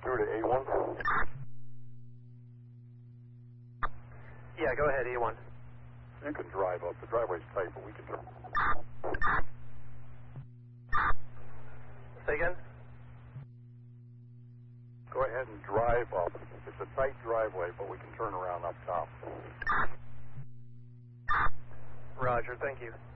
through to A1. Yeah, go ahead, A1. You can drive up. The driveway's tight, but we can turn. Say again? Go ahead and drive up. It's a tight driveway, but we can turn around up top. Roger, thank you.